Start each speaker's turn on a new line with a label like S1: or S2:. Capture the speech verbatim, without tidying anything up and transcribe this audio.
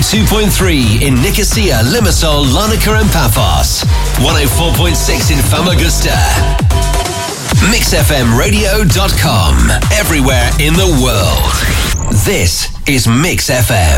S1: two point three in Nicosia, Limassol, Larnaca and Paphos. one oh four point six in Famagusta. mix f m radio dot com. Everywhere in the world. This is Mix F M.